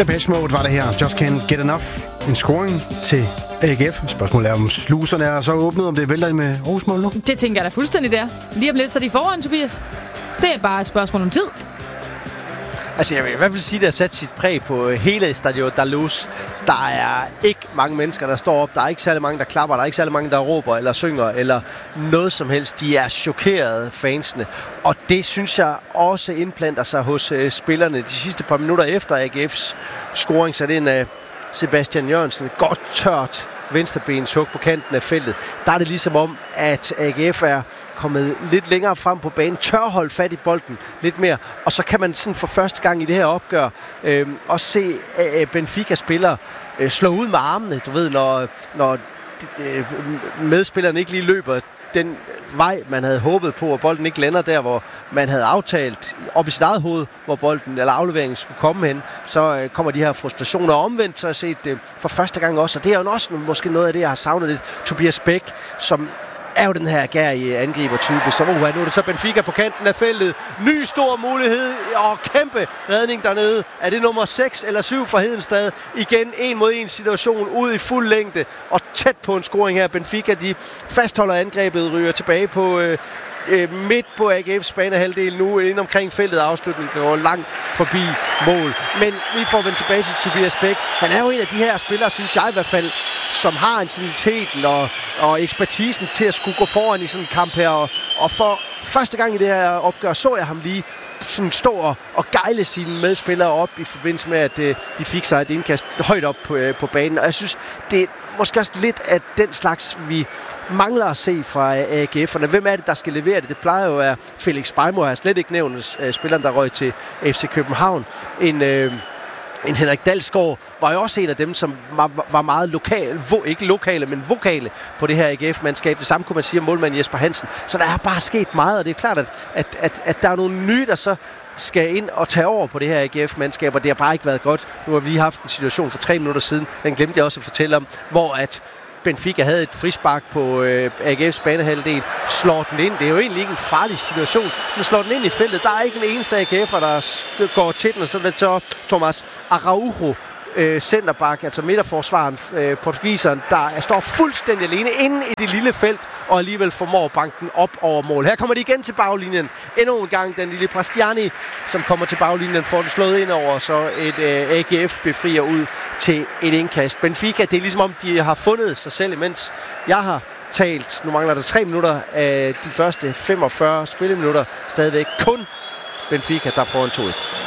Depeche Mode var det her. Just Can't Get Enough. En scoring til AGF. Spørgsmålet er, om sluserne er så åbnet, om det vælter ind med Aarhus mål nu? Det tænker jeg da fuldstændig der. Lige om lidt, så de foran, Tobias. Det er bare et spørgsmål om tid. Altså, jeg vil i hvert fald sige, at det har sat sit præg på hele Stadion da Luz. Der er ikke mange mennesker, der står op. Der er ikke særlig mange, der klapper. Der er ikke særlig mange, der råber eller synger eller noget som helst. De er chokerede, fansene. Og det synes jeg også indplanter sig hos spillerne. De sidste par minutter efter AGF's scoring sat ind af Sebastian Jørgensen. Et godt tørt venstrebenshug på kanten af feltet. Der er det ligesom om, at AGF er kommet lidt længere frem på banen, tør holde fat i bolden lidt mere, og så kan man sådan for første gang i det her opgør også se Benfica-spillere slå ud med armene, du ved, når medspillerne ikke lige løber den vej, man havde håbet på, og bolden ikke lander der, hvor man havde aftalt op i sit eget hoved, hvor bolden eller afleveringen skulle komme hen, så kommer de her frustrationer omvendt, så har jeg set det for første gang også, og det er jo også måske noget af det, jeg har savnet lidt. Tobias Bæk, som er jo den her gærige angribertype. Så nu er det så Benfica på kanten af feltet. Ny stor mulighed og kæmpe redning dernede. Er det nummer 6 eller 7 for Hedenstad? Igen 1-mod-1 situation ud i fuld længde og tæt på en scoring her. Benfica, de fastholder angrebet, ryger tilbage på midt på AGF's banehalvdel nu, ind omkring feltet. Afslutningen går langt forbi mål. Men lige for at vende tilbage til Tobias Bæk. Han er jo en af de her spillere, synes jeg i hvert fald, som har intensiteten og ekspertisen til at skulle gå foran i sådan en kamp her. Og for første gang i det her opgør, så jeg ham lige sådan stå og gejle sine medspillere op i forbindelse med, at de fik sig et indkast højt op på banen. Og jeg synes, det er måske også lidt af den slags, vi mangler at se fra AGF'erne. Hvem er det, der skal levere det? Det plejer jo at være Felix Beimo. Jeg har slet ikke nævnt spilleren, der røg til FC København. En Henrik Dalsgaard var jo også en af dem, som var meget men vokale på det her AGF-mandskab. Det samme kunne man sige om målmanden Jesper Hansen. Så der er bare sket meget, og det er klart, at der er nogle nye, der så skal ind og tage over på det her AGF-mandskab, og det har bare ikke været godt. Nu har vi lige haft en situation for 3 minutter siden, den glemte jeg også at fortælle om, hvor at Benfica havde et frispark på AGF's banehalvdel, slår den ind. Det er jo egentlig ikke en farlig situation, men slår den ind i feltet. Der er ikke en eneste AGF'er, der går til den, og så er det så Thomas Araujo, centerback, altså midterforsvaren, portugiseren, der står fuldstændig alene inde i det lille felt, og alligevel formår banken op over mål. Her kommer de igen til baglinjen. Endnu en gang den lille Prastiani, som kommer til baglinjen, får den slået ind over, så et AGF befrier ud til et indkast. Benfica, det er ligesom om, de har fundet sig selv, imens jeg har talt. Nu mangler der 3 minutter af de første 45 spilleminutter. Stadigvæk kun Benfica, der får en 2-1.